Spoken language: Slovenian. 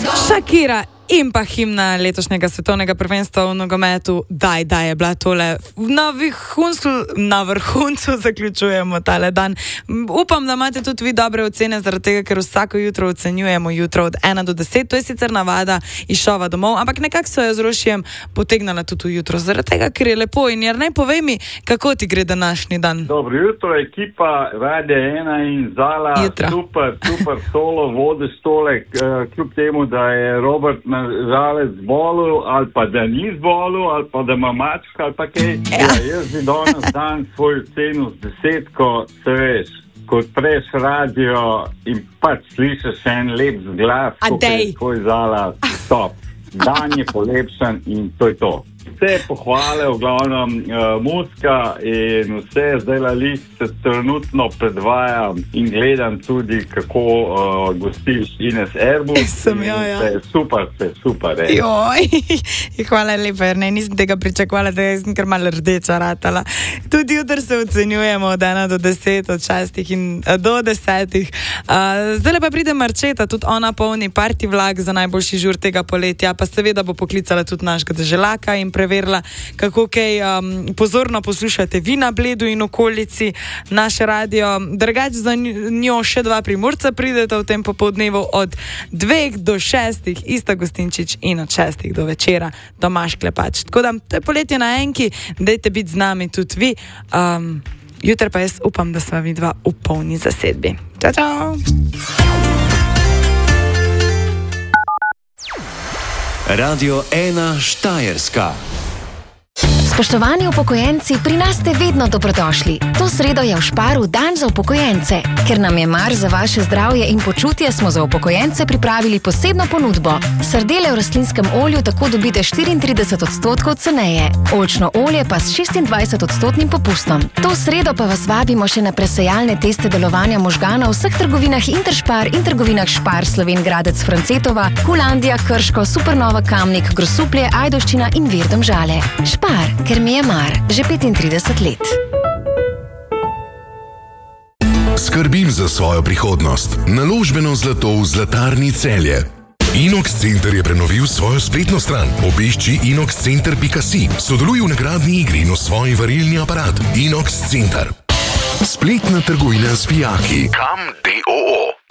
Shakira in pa himna letošnjega svetovnega prvenstva v nogometu, da je bila tole na vrhuncu, zaključujemo tale dan. Upam, da imate tudi vi dobre ocene, zaradi tega, ker vsako jutro ocenjujemo jutro od 1 do 10, to je sicer navada iz šova domov, ampak nekako so jo z Rošijem potegnala tudi v jutro, zaradi tega, ker je lepo. In Jernej, povej mi, kako ti gre današnji dan? Dobro jutro, ekipa Radia 1 in Zala, super solo, vodiš tole, kljub temu, da je Robert nažalost zbolel, ali pa da ni zbolel, ali pa da ima mačka, ali pa kaj. Jaz bi danes dan svojo ceno z 10, ko se veš, ko odpreš radio in pač slišiš en lep glas, kot je tvoj Zala, stop. Dan je polepšan in to je to. Vse pohvale, v glavnem muzika in vse, zdaj list se trenutno predvajam in gledam tudi, kako gostiš Ines Erbus. Vse super. Joj, hvala lepa, Jernej, nisem tega pričakovala, da sem kar malo rdeča ratala. Tudi jutr se ocenjujemo od 1 do 10, od 6 in do 10. Zdaj pa pride Marčeta, tudi ona polni party vlak za najboljši žur tega poletja, pa seveda bo poklicala tudi našega deželaka in preverila, kako kaj pozorno poslušate vi na Bledu in okolici naše radio. Drugače za njo še 2 Primorca prideta v tem popoldnevu od 2 do 6, Ista Gostinčič in od 6 do večera Tomaž Klepač. Tako da, to je poletje na enki, dajte biti z nami tudi vi. Jutri pa jaz upam, da sva vidva v polni zasedbi. Čau! Radio 1 Štajerska. Spoštovani upokojenci, pri nas ste vedno dobrodošli. To sredo je v Šparu dan za upokojence. Ker nam je mar za vaše zdravje in počutje, smo za upokojence pripravili posebno ponudbo. Sardele v rastlinskem olju tako dobite 34% ceneje. Oljčno olje pa s 26% popustom. To sredo pa vas vabimo še na presejalne teste delovanja možganov v vseh trgovinah Interšpar in trgovinah Špar, Slovenj Gradec, Francetova, Kulandija, Krško, Supernova, Kamnik, Grosuplje, Ajdovščina in Vir Domžale. Špar, ker mi je mar, že 35 let. Skrbim za svojo prihodnost. Naložbeno zlato v Zlatarni Celje. Inox Center je prenovil svojo spletno stran. Obišči inoxcenter.si. Sodeluj v nagradni igri in osvoji varilni aparat. Inox Center. Spletna trgovina s fijaki. Kam DOO.